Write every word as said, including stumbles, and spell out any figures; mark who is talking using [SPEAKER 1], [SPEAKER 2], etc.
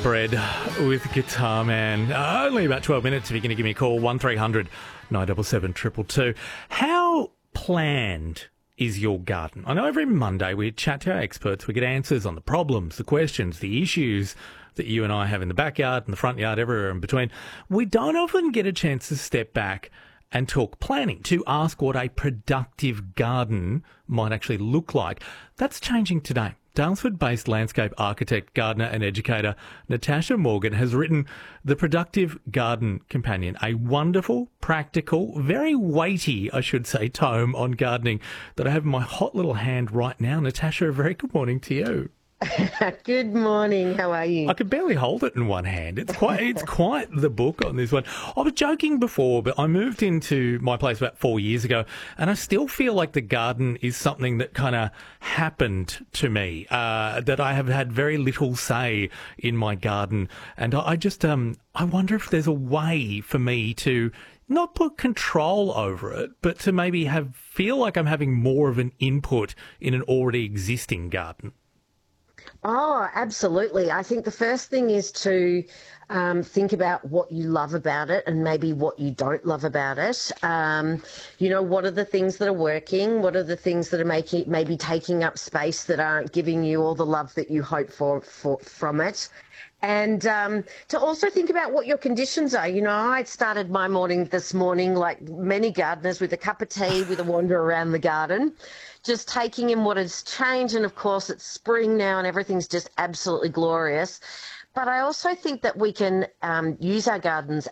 [SPEAKER 1] Bread with Guitar Man. Uh, only about twelve minutes if you're going to give me a call. one three hundred nine seven seven two two two. How planned is your garden? I know every Monday we chat to our experts. We get answers on the problems, the questions, the issues that you and I have in the backyard and the front yard, everywhere in between. We don't often get a chance to step back and talk planning, to ask what a productive garden might actually look like. That's changing today. Daylesford-based landscape architect, gardener and educator Natasha Morgan has written The Productive Garden Companion, a wonderful, practical, very weighty, I should say, tome on gardening that I have in my hot little hand right now. Natasha, a very good morning to you.
[SPEAKER 2] Good morning. How are you?
[SPEAKER 1] I could barely hold it in one hand. It's quite it's quite the book on this one. I was joking before, but I moved into my place about four years ago, and I still feel like the garden is something that kind of happened to me, uh, that I have had very little say in my garden. And I, I just, um, I wonder if there's a way for me to not put control over it, but to maybe have feel like I'm having more of an input in an already existing garden.
[SPEAKER 2] Oh, absolutely. I think the first thing is to um, think about what you love about it and maybe what you don't love about it. Um, you know, what are the things that are working? What are the things that are making maybe taking up space that aren't giving you all the love that you hope for, for from it? And um, to also think about what your conditions are. You know, I started my morning this morning, like many gardeners, with a cup of tea, with a wander around the garden, just taking in what has changed. And of course, it's spring now and everything's just absolutely glorious. But I also think that we can um, use our gardens